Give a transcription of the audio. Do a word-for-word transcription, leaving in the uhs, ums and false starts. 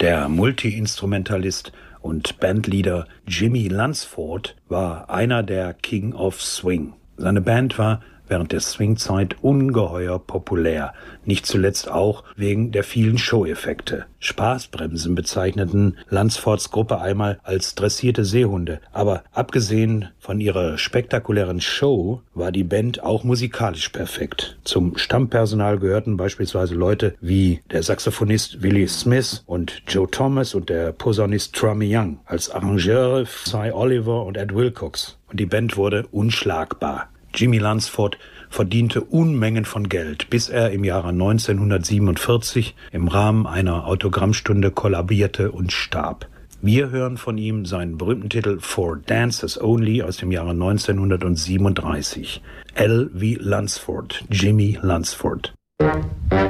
Der Multi-Instrumentalist und Bandleader Jimmy Lunceford war einer der King of Swing. Seine Band war während der Swing-Zeit ungeheuer populär, nicht zuletzt auch wegen der vielen Show-Effekte. Spaßbremsen bezeichneten Lunsfords Gruppe einmal als dressierte Seehunde, aber abgesehen von ihrer spektakulären Show war die Band auch musikalisch perfekt. Zum Stammpersonal gehörten beispielsweise Leute wie der Saxophonist Willie Smith und Joe Thomas und der Posaunist Trummy Young, als Arrangeure Cy Oliver und Ed Wilcox. Und die Band wurde unschlagbar. Jimmy Lunceford verdiente Unmengen von Geld, bis er im Jahre neunzehnhundertsiebenundvierzig im Rahmen einer Autogrammstunde kollabierte und starb. Wir hören von ihm seinen berühmten Titel For Dancers Only aus dem Jahre neunzehnhundertsiebenunddreißig. L wie Lunceford, Jimmy Lunceford.